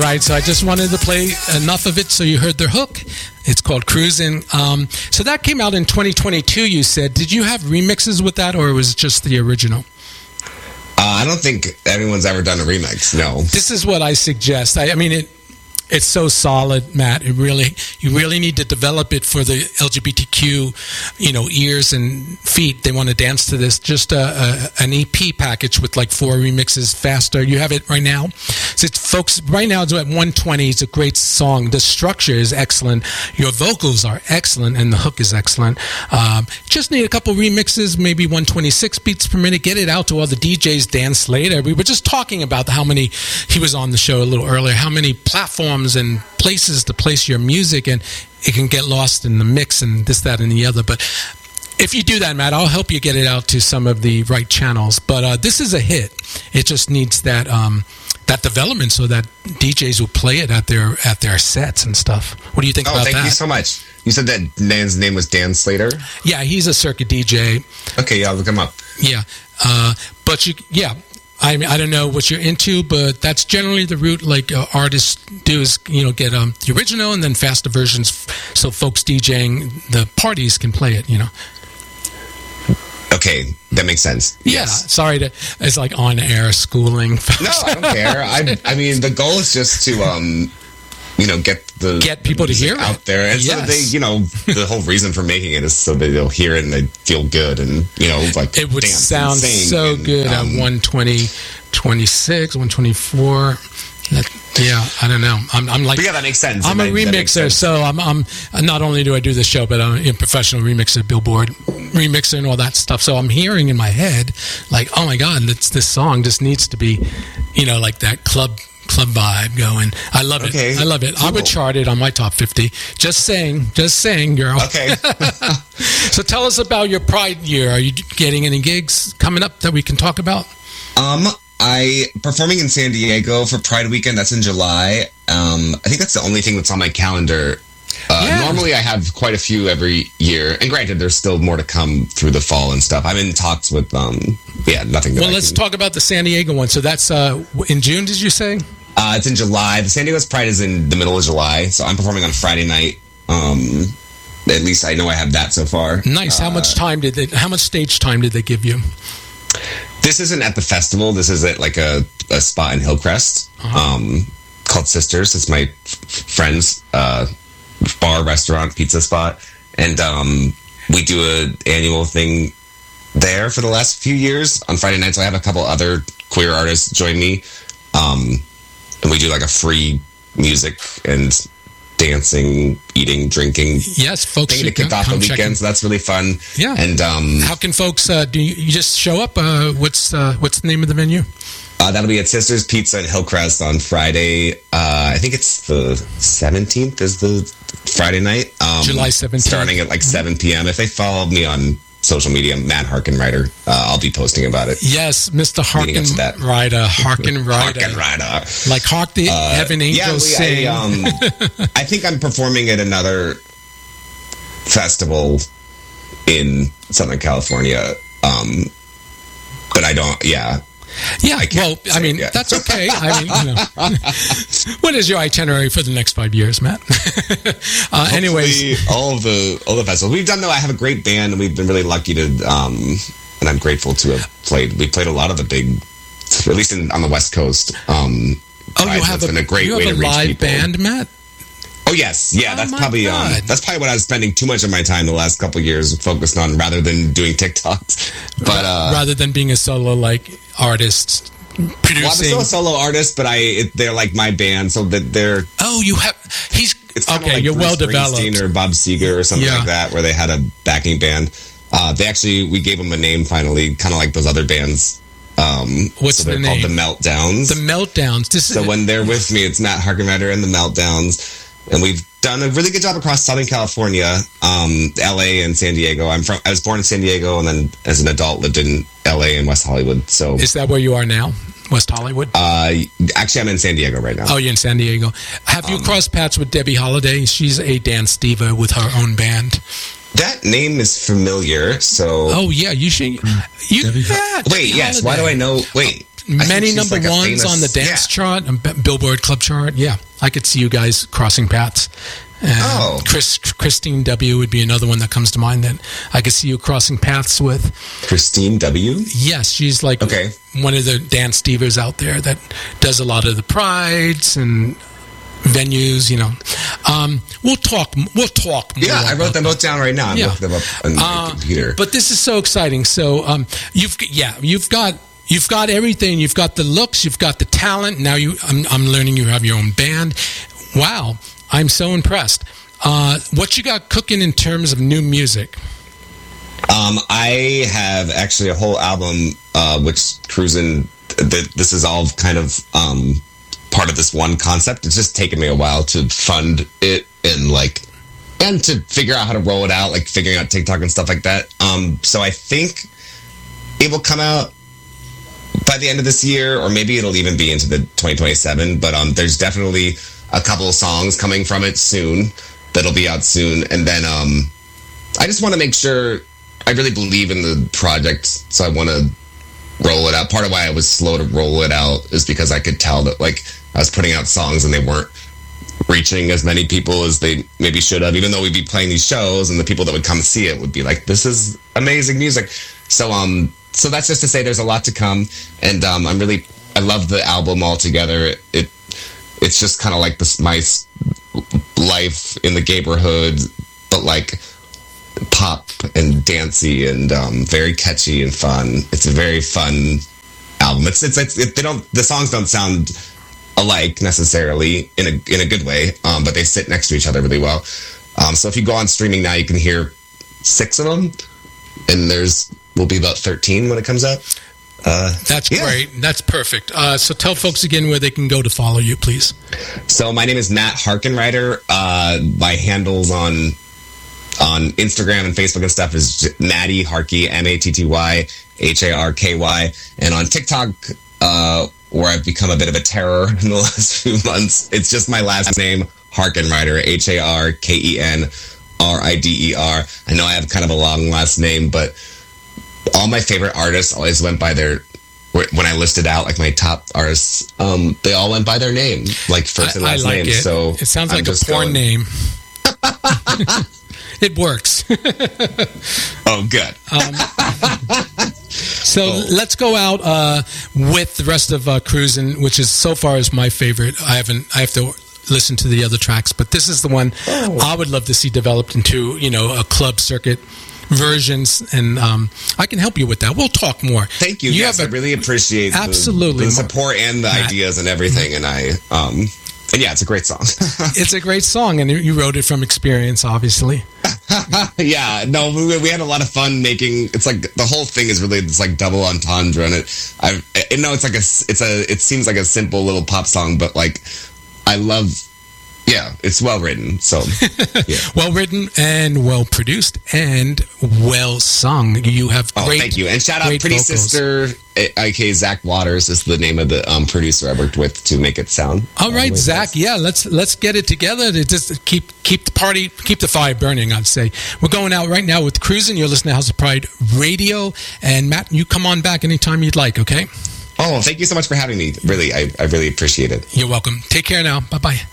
Right, so I just wanted to play enough of it so you heard the hook. It's called Cruising. So that came out in 2022, you said. Did you have remixes with that, or was it just the original? I don't think anyone's ever done a remix, no. This is what I suggest. I mean, it's so solid, Matt. You really need to develop it for the LGBTQ, ears and feet. They want to dance to this. Just an EP package with like 4 remixes faster. You have it right now. So folks, right now it's at 120. It's a great song. The structure is excellent. Your vocals are excellent, and the hook is excellent. Just need a couple remixes, maybe 126 beats per minute. Get it out to all the DJs. Dan Slater. We were just talking about how many, he was on the show a little earlier, how many platforms and places to place your music, and it can get lost in the mix and this, that, and the other. But if you do that, Matt, I'll help you get it out to some of the right channels. But this is a hit. It just needs that that development so that DJs will play it at their sets and stuff. What do you think about that? Oh, thank you so much. You said that man's name was Dan Slater? Yeah, he's a circuit DJ. Okay, yeah, I'll look him up. Yeah, I mean, I don't know what you're into, but that's generally the route like artists do is, get the original and then faster versions so folks DJing the parties can play it, Okay, that makes sense. Yeah, yes. Sorry it's like on-air schooling. No, I don't care. I mean, the goal is just to, get people to hear out it there. And so they, the whole reason for making it is so that they'll hear it and they feel good and, like it would dance sound and sing so and, good at 120, 26, 124. Yeah, I don't know. I'm like, but yeah, that makes sense. I'm a remixer, so I'm not only do I do the show, but I'm a professional remixer, Billboard remixer, and all that stuff. So I'm hearing in my head, like, oh my God, this song just needs to be, like that club vibe going. I love it. Okay. I love it. Cool. I would chart it on my top 50. Just saying, girl. Okay. So tell us about your Pride year. Are you getting any gigs coming up that we can talk about? I performing in San Diego for Pride Weekend. That's in July. I think that's the only thing that's on my calendar. Normally I have quite a few every year. And granted, there's still more to come through the fall and stuff. I'm in talks with, nothing. Well, let's talk about the San Diego one. So that's in June, did you say? It's in July. The San Diego's Pride is in the middle of July. So I'm performing on Friday night. At least I know I have that so far. Nice. How much stage time did they give you? This isn't at the festival. This is at like a spot in Hillcrest called Sisters. It's my friend's bar, restaurant, pizza spot. And we do an annual thing there for the last few years on Friday nights. So I have a couple other queer artists join me. And we do like a free music and dancing, eating, drinking. Yes, folks thing to kick off the weekend. So that's really fun. Yeah. And how can folks? Do you just show up? What's the name of the venue? That'll be at Sisters Pizza in Hillcrest on Friday. I think it's the 17th is the Friday night. July 17th. Starting at like 7 p.m. If they follow me on social media, Matt Harkenrider, I'll be posting about it. Yes, Mr. Harkenrider. Harkenrider. Like Hark the Heaven Angels sing. I think I'm performing at another festival in Southern California. But I don't, Yeah, I mean, that's okay. I mean, what is your itinerary for the next 5 years, Matt? Anyways, all the festivals we've done. Though I have a great band, and we've been really lucky to, and I'm grateful to have played. We played a lot of the big, at least on the West Coast. You have been a great way to reach live people. Band, Matt? Oh yes, yeah. That's probably what I was spending too much of my time the last couple of years focused on, rather than doing TikToks. But rather than being a solo artist producing. Well, I'm still a solo artist, but they're like my band, so that they're. Oh, you have. It's okay. Like you're Bruce well developed, or Bob Seger or something like that, where they had a backing band. We gave them a name finally, kind of like those other bands. What's the name? Called the Meltdowns. The Meltdowns. When they're with me, it's Matt Harkenrider and the Meltdowns. And we've done a really good job across Southern California, LA and San Diego. I was born in San Diego, and then as an adult lived in LA and West Hollywood. So is that where you are now? West Hollywood? Actually, I'm in San Diego right now. Oh, you're in San Diego. Have you crossed paths with Debbie Holiday? She's a dance diva with her own band. That name is familiar, so... Oh, yeah, you should... Wait, yes, why do I know... Wait. many she's number like a ones on the famous- dance chart, Billboard Club chart. Yeah, I could see you guys crossing paths. Christine W. would be another one that comes to mind that I could see you crossing paths with. Christine W. Yes, she's like one of the dance divas out there that does a lot of the prides and venues. We'll talk more. Yeah, I wrote them both down right now. I'm looking them up on my computer. But this is so exciting. So you've got everything. You've got the looks. You've got the talent. Now I'm learning you have your own band. Wow, I'm so impressed. What you got cooking in terms of new music? I have actually a whole album, which Cruisin'. This is all kind of part of this one concept. It's just taken me a while to fund it and to figure out how to roll it out, like figuring out TikTok and stuff like that. So I think it will come out by the end of this year, or maybe it'll even be into the 2027. But there's definitely a couple of songs coming from it soon that'll be out soon. And then I just want to make sure I really believe in the project, so I want to roll it out. Part of why I was slow to roll it out is because I could tell that I was putting out songs and they weren't reaching as many people as they maybe should have, even though we'd be playing these shows and the people that would come see it would be like, this is amazing music. So that's just to say there's a lot to come, and I love the album altogether. It's just kind of like my life in the neighborhood, but like pop and dancey and very catchy and fun. It's a very fun album. The songs don't sound alike necessarily in a good way, but they sit next to each other really well. So if you go on streaming now, you can hear 6 of them, and will be about 13 when it comes out. That's great. That's perfect. So tell folks again where they can go to follow you, please. So my name is Matt Harkenrider. My handles on Instagram and Facebook and stuff is Matty Harkey, MattyHarky, and on TikTok, where I've become a bit of a terror in the last few months, it's just my last name, Harkenrider, HarkenRider. I know I have kind of a long last name, but all my favorite artists always went by when I listed out like my top artists, they all went by their name, like first and last name. So it sounds like a porn name. It works. Oh, good. So let's go out with the rest of Cruisin', which is so far is my favorite. I have to listen to the other tracks, but this is the one I would love to see developed into a club circuit versions, and I can help you with that. We'll talk more. Thank you. Yes, I really appreciate the support and the ideas and everything, and and yeah, it's a great song. It's a great song, and you wrote it from experience, obviously. Yeah, no, we had a lot of fun making. It's like the whole thing is really this like double entendre, and it seems like a simple little pop song, but like I love. Yeah, it's well written. So, yeah. Well written and well produced and well sung. You have great. Thank you, and shout out Pretty vocals. Sister, aka Zach Waters, is the name of the producer I worked with to make it sound. All right, Zach. Nice. Yeah, let's get it together to just keep the fire burning. I'd say we're going out right now with Cruisin'. You're listening to House of Pride Radio, and Matt, you come on back anytime you'd like. Okay. Oh, thank you so much for having me. Really, I really appreciate it. You're welcome. Take care now. Bye bye.